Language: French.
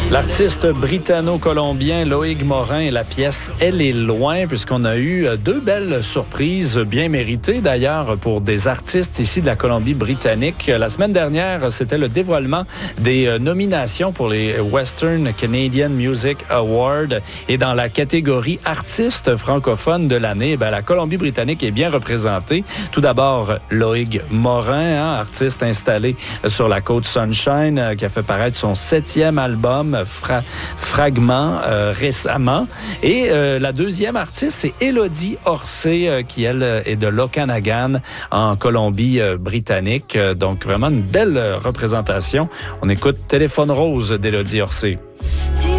L'artiste britanno-colombien Loïc Morin et la pièce « Elle est loin » puisqu'on a eu deux belles surprises bien méritées d'ailleurs pour des artistes ici de la Colombie-Britannique. La semaine dernière, c'était le dévoilement des nominations pour les Western Canadian Music Awards et dans la catégorie artiste francophone de l'année, la Colombie-Britannique est bien représentée. Tout d'abord, Loïc Morin, artiste installé sur la côte Sunshine qui a fait paraître son 7e album Fragment récemment. Et la deuxième artiste, c'est Élodie Orsay, qui, elle, est de l'Okanagan, en Colombie-Britannique. Donc, vraiment une belle représentation. On écoute Téléphone rose d'Élodie Orsay.